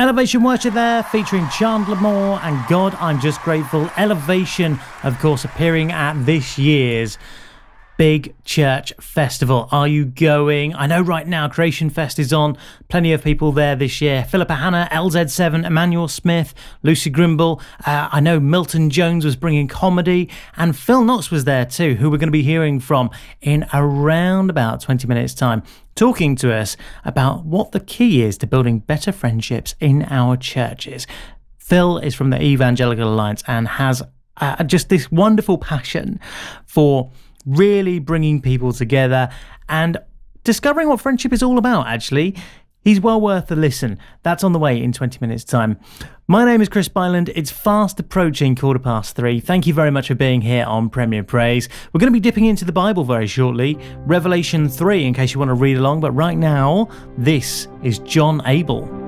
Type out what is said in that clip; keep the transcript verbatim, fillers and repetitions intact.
Elevation Worship there, featuring Chandler Moore and God, I'm Just Grateful. Elevation, of course, appearing at this year's Big Church Festival. Are you going? I know right now Creation Fest is on. Plenty of people there this year. Philippa Hanna, L Z seven, Emmanuel Smith, Lucy Grimble. Uh, I know Milton Jones was bringing comedy, and Phil Knox was there too, who we're going to be hearing from in around about twenty minutes time, talking to us about what the key is to building better friendships in our churches. Phil is from the Evangelical Alliance and has uh, just this wonderful passion for really bringing people together and discovering what friendship is all about, actually. He's well worth a listen. That's on the way in twenty minutes' time. My name is Chris Byland. It's fast approaching quarter past three. Thank you very much for being here on Premier Praise. We're going to be dipping into the Bible very shortly. Revelation three, in case you want to read along. But right now, this is John Abel.